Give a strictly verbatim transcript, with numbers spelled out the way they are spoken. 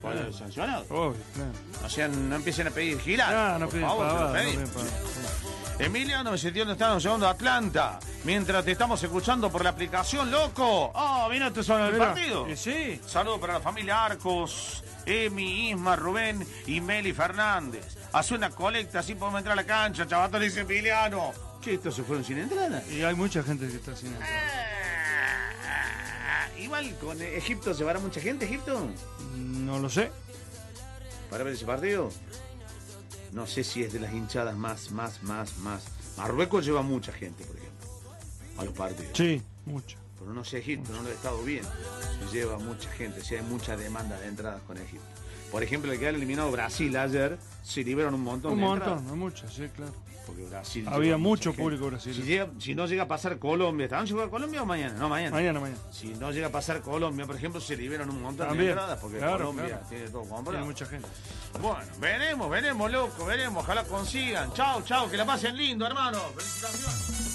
¿Por Claro. sancionado? Obvio, claro. O sea, no empiecen a pedir girar. No, no por piden favor, pavada, no no pedís. piden pavada, sí. Emiliano, me sentí donde estamos llegando a Atlanta. Mientras te estamos escuchando por la aplicación, loco. Oh, mira, te suena el Mira, partido. y sí. Saludos para la familia Arcos, Emi, Isma, Rubén y Meli Fernández. Hace una colecta, así podemos entrar a la cancha. Chavato le dice Emiliano. Che, estos se fueron sin entrada. Y hay mucha gente que está sin entrar. Ah, igual con Egipto, ¿llevará mucha gente Egipto? No lo sé. Para ver ese partido. No sé si es de las hinchadas más, más, más, más. Marruecos lleva mucha gente, por ejemplo, a los partidos. Sí, mucho. Pero no sé Egipto, no lo he estado bien. Si lleva mucha gente, si hay mucha demanda de entradas con Egipto. Por ejemplo, el que ha eliminado Brasil ayer, se liberaron un montón Un de montón, entradas. no mucho, sí, claro. Porque Brasil Había lleva mucho mucha público gente. brasileño. Si, llega, si no llega a pasar Colombia, ¿estaban jugando Colombia o mañana? No, mañana. Mañana, mañana. Si no llega a pasar Colombia, por ejemplo, se liberan un montón También, de entradas porque claro, Colombia claro. tiene todo Tiene comprado. mucha gente. Bueno, veremos, veremos, loco, veremos. Ojalá consigan. Chao, chao, que la pasen lindo, hermano. Felicitaciones.